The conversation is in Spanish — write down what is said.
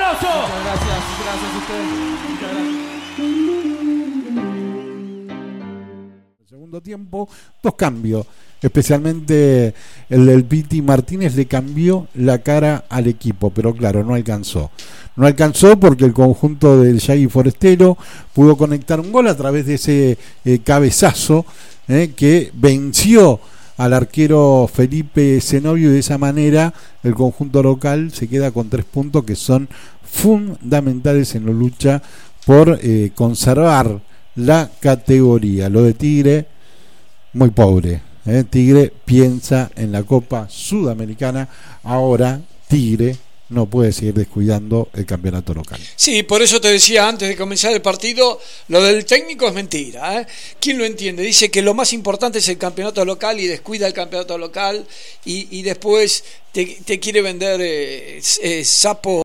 aplauso. Muchas gracias a ustedes. Muchas gracias. El segundo tiempo, 2 cambios. Especialmente el del Piti Martínez le cambió la cara al equipo, pero claro, no alcanzó. No alcanzó porque el conjunto del Yagui Forestero pudo conectar un gol a través de ese cabezazo que venció al arquero Felipe Zenobio, y de esa manera el conjunto local se queda con 3 puntos que son fundamentales en la lucha por conservar la categoría. Lo de Tigre, muy pobre. Tigre piensa en la Copa Sudamericana. Ahora Tigre no puede seguir descuidando el campeonato local. Sí, por eso te decía antes de comenzar el partido, lo del técnico es mentira, ¿eh? ¿Quién lo entiende? Dice que lo más importante es el campeonato local y descuida el campeonato local y después te quiere vender sapo